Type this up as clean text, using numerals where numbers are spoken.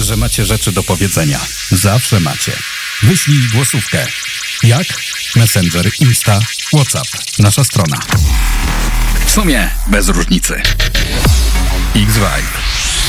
że macie rzeczy do powiedzenia. Zawsze macie. Wyślij głosówkę. Jak? Messenger, Insta, WhatsApp. Nasza strona. W sumie bez różnicy. X-Vibe.